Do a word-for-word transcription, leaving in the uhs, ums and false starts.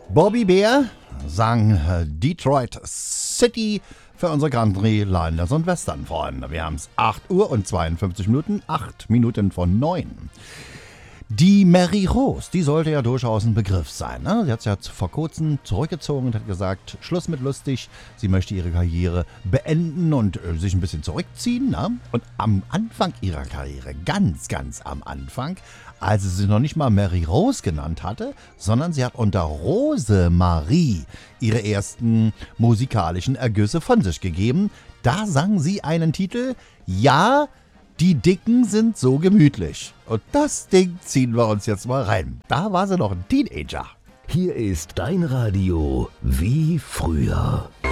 Bobby Bear sang äh, Detroit City für unsere Country, Liners und Western-Freunde. Wir haben es acht Uhr und zweiundfünfzig Minuten, acht Minuten von neun. Die Mary Rose, die sollte ja durchaus ein Begriff sein. Ne? Sie hat sich ja vor kurzem zurückgezogen und hat gesagt, Schluss mit lustig. Sie möchte ihre Karriere beenden und äh, sich ein bisschen zurückziehen. Ne? Und am Anfang ihrer Karriere, ganz, ganz am Anfang, als sie sich noch nicht mal Mary Rose genannt hatte, sondern sie hat unter Rosemarie ihre ersten musikalischen Ergüsse von sich gegeben. Da sang sie einen Titel, ja, die Dicken sind so gemütlich. Und das Ding ziehen wir uns jetzt mal rein. Da war sie noch ein Teenager. Hier ist dein Radio wie früher.